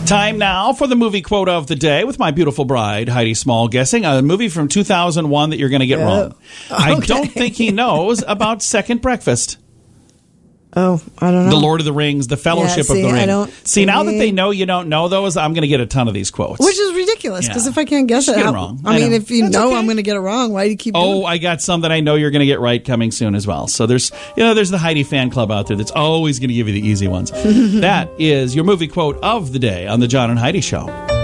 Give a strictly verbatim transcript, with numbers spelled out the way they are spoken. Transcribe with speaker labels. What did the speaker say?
Speaker 1: Time now for the movie quote of the day with my beautiful bride, Heidi Small, guessing a movie from two thousand one that you're going to get
Speaker 2: Yeah.
Speaker 1: wrong.
Speaker 2: Okay.
Speaker 1: I don't think he knows about Second Breakfast.
Speaker 2: Oh, I don't know.
Speaker 1: The Lord of the Rings, The Fellowship
Speaker 2: Yeah, see,
Speaker 1: of the Ring.
Speaker 2: I don't-
Speaker 1: see, now that
Speaker 2: see.
Speaker 1: they know you don't know those, I'm going to get a ton of these quotes.
Speaker 2: Which is ridiculous, because
Speaker 1: Yeah.
Speaker 2: if I can't guess
Speaker 1: Just
Speaker 2: it,
Speaker 1: get 'em
Speaker 2: how-
Speaker 1: wrong.
Speaker 2: I,
Speaker 1: I
Speaker 2: mean,
Speaker 1: know.
Speaker 2: if you
Speaker 1: That's
Speaker 2: know
Speaker 1: okay.
Speaker 2: I'm going to get it wrong, why do you keep doing
Speaker 1: Oh,
Speaker 2: it?
Speaker 1: I got some that I know you're going to get right coming soon as well. So there's, you know, there's the Heidi fan club out there that's always going to give you the easy ones. That is your movie quote of the day on the John and Heidi Show.